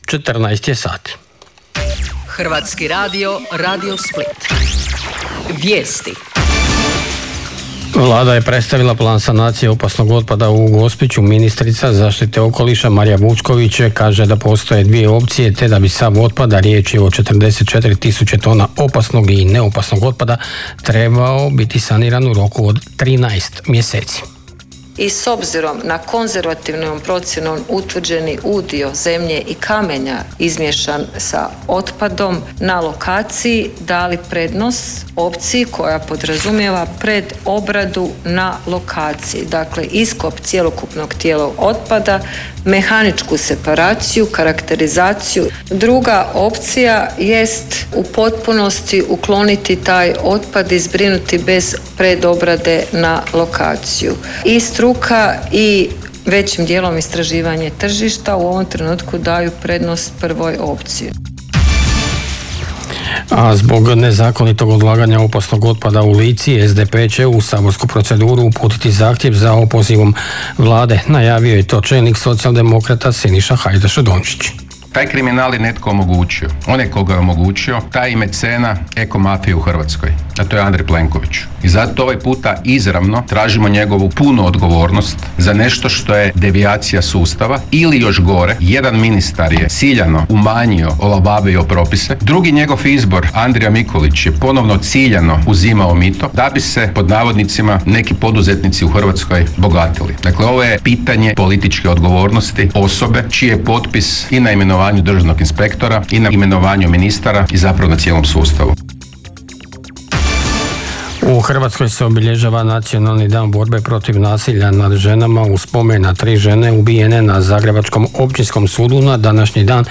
14 je sati. Hrvatski radio, Radio Split. Vijesti. Vlada je predstavila plan sanacije opasnog otpada u Gospiću. Ministrica zaštite okoliša Marija Vučković kaže da postoje dvije opcije, te da bi sav otpad, a riječ je o 44.000 tona opasnog i neopasnog otpada, trebao biti saniran u roku od 13 mjeseci. I s obzirom na konzervativnom procjenom utvrđeni udio zemlje i kamenja izmješan sa otpadom na lokaciji dali prednost opciji koja podrazumijeva predobradu na lokaciji. Dakle, iskop cjelokupnog tijela otpada, mehaničku separaciju, karakterizaciju. Druga opcija jest u potpunosti ukloniti taj otpad i zbrinuti bez predobrade na lokaciju. I struka i većim dijelom istraživanje tržišta u ovom trenutku daju prednost prvoj opciji. A zbog nezakonitog odlaganja opasnog otpada u Lici, SDP će u saborsku proceduru uputiti zahtjev za opozivom vlade. Najavio je to čelnik socijaldemokrata Siniša Hajdaš-Dončić. Taj kriminal je netko omogućio. On je koga je omogućio, taj mecena ekomafije u Hrvatskoj. A to je Andrej Plenković. I zato ovaj puta izravno tražimo njegovu punu odgovornost za nešto što je devijacija sustava ili još gore, jedan ministar je ciljano umanjio, olabavio propise. Drugi njegov izbor, Andrija Mikulić, je ponovno ciljano uzimao mito da bi se, pod navodnicima, neki poduzetnici u Hrvatskoj bogatili. Dakle, ovo je pitanje političke odgovornosti osobe čiji je potpis i na imenovanju državnog inspektora i na imenovanju ministara i zapravo na cijelom sustavu. U Hrvatskoj se obilježava Nacionalni dan borbe protiv nasilja nad ženama u spomen na 3 žene ubijene na Zagrebačkom općinskom sudu na današnji dan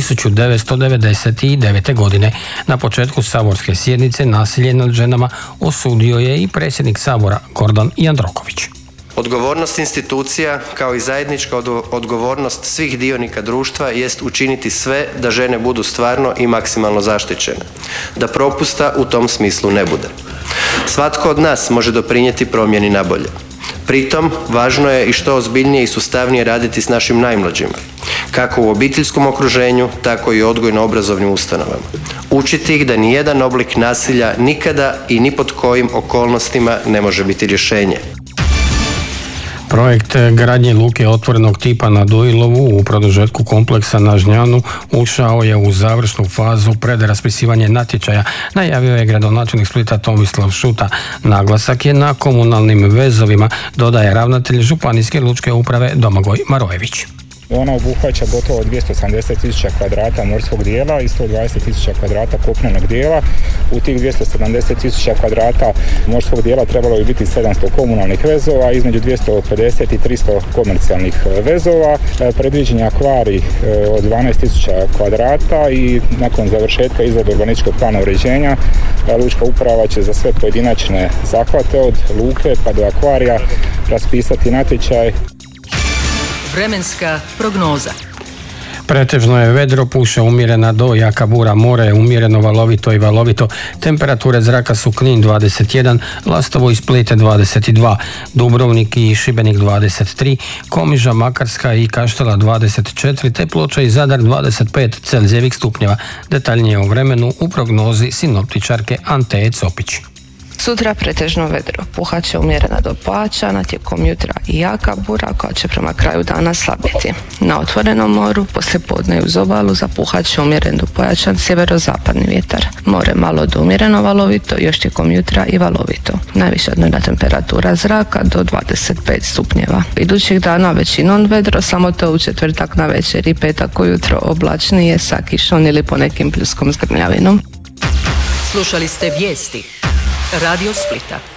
1999. godine. Na početku saborske sjednice nasilje nad ženama osudio je i predsjednik Sabora Gordan Jandroković. Odgovornost institucija, kao i zajednička odgovornost svih dionika društva jest učiniti sve da žene budu stvarno i maksimalno zaštićene, da propusta u tom smislu ne bude. Svatko od nas može doprinijeti promjeni na bolje. Pritom, važno je i što ozbiljnije i sustavnije raditi s našim najmlađima, kako u obiteljskom okruženju, tako i u odgojno-obrazovnim ustanovama. Učiti ih da nijedan oblik nasilja nikada i ni pod kojim okolnostima ne može biti rješenje. Projekt gradnje luke otvorenog tipa na Duilovu u produžetku kompleksa na Žnjanu ušao je u završnu fazu pred raspisivanje natječaja, najavio je gradonačelnik Splita Tomislav Šuta. Naglasak je na komunalnim vezovima, dodaje ravnatelj Županijske lučke uprave Domagoj Marojević. Ona obuhvaća gotovo 270.000 kvadrata morskog dijela i 120.000 kvadrata kopnenog dijela. U tih 270.000 kvadrata morskog dijela trebalo bi biti 700 komunalnih vezova, između 250 i 300 komercijalnih vezova. Predviđen je akvarij od 12.000 kvadrata i nakon završetka izrade urbanističkog plana uređenja lučka uprava će za sve pojedinačne zahvate od luke pa do akvarija raspisati natječaj. Vremenska prognoza. Pretežno je vedro, puše umjerena do jaka bura, more je umjereno valovito i valovito. Temperature zraka su Knin 21, Lastovo i Split 22, Dubrovnik i Šibenik 23, Komiža, Makarska i Kaštela 24, te Ploča i Zadar 25 Celzijevih stupnjeva. Detaljnije o vremenu u prognozi sinoptičarke Ante Copić. Sutra pretežno vedro, puhat će umjerena do pojačana, tijekom jutra i jaka bura koja će prema kraju dana slabiti. Na otvorenom moru poslijepodne uz obalu zapuhat će umjeren do pojačan sjeverozapadni vjetar. More malo do umjereno valovito, još tijekom jutra i valovito. Najviša dnevna temperatura zraka do 25 stupnjeva. Idućih dana većinom vedro, samo to u četvrtak na večer i petak ujutro oblačnije sa kišom ili ponekim pljuskom s grmljavinom. Slušali ste vijesti Radio Splita.